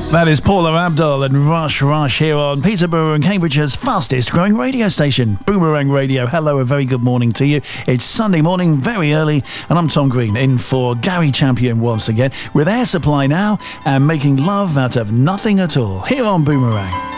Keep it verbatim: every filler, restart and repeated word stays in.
That is Paula Abdul and Rush Rush here on Peterborough and Cambridge's fastest growing radio station, Boomerang Radio. Hello, a very good morning to you. It's Sunday morning, very early, and I'm Tom Green, in for Gary Champion once again, with Air Supply now and making love out of nothing at all, here on Boomerang.